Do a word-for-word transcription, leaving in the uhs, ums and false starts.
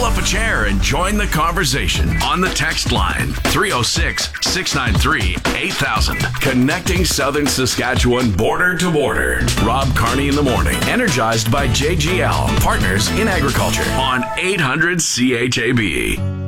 pull up a chair and join the conversation on the text line three oh six, six nine three, eight thousand. Connecting Southern Saskatchewan border to border. Rob Carney in the morning. Energized by J G L, partners in agriculture on eight hundred C H A B.